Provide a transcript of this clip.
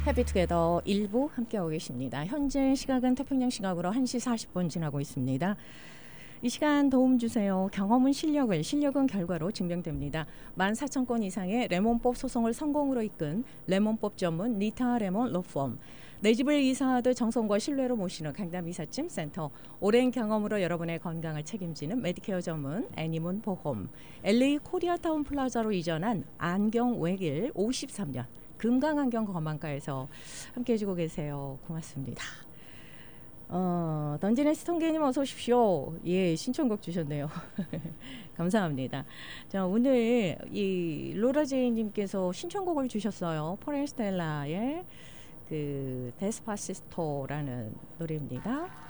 해피투게더 1부 함께하고 계십니다. 현재 시각은 태평양 시각으로 1시 40분 지나고 있습니다. 이 시간 도움 주세요. 경험은 실력은 결과로 증명됩니다. 14,000건 이상의 레몬법 소송을 성공으로 이끈 레몬법 전문 니타 레몬 로펌. 내 집을 이사하듯 정성과 신뢰로 모시는 강남 이삿짐 센터. 오랜 경험으로 여러분의 건강을 책임지는 메디케어 전문 애니문 보험. LA 코리아타운 플라자로 이전한 안경 외길 53년. 금강안경 검안과에서 함께 해주고 계세요. 고맙습니다. 던진의 스톤게님 어서 오십시오. 예, 신청곡 주셨네요. 감사합니다. 자, 오늘 이 로라제이님께서 신청곡을 주셨어요. 포렌스텔라의 그 데스파시토라는 노래입니다.